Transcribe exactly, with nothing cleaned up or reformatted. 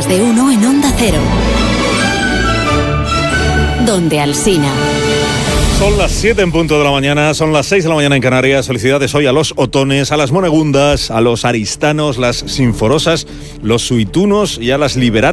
Más de Uno en Onda Cero. Donde Alsina. Son las siete en punto de la mañana, son las seis de la mañana en Canarias. Felicidades hoy a los otones, a las monegundas, a los aristanos, las sinforosas, los suitunos y a las liberatas.